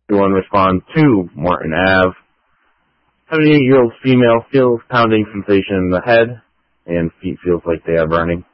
Everyone responds to Morton Ave. 78-year-old female feels pounding sensation in the head and feet feels like they are burning.